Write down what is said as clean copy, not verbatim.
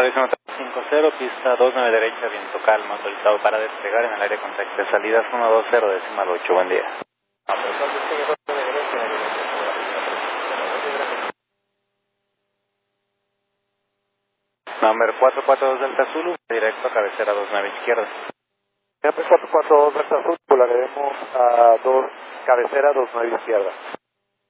Parece 50, pista 29 derecha, viento calmo, autorizado para despegar en el área con taxi de salida 120, decimal 8, buen día. Number 442 Delta Zulu, directo a cabecera 29 izquierda. MP 442 Delta Zulu, volaremos a 2, cabecera 29 izquierda.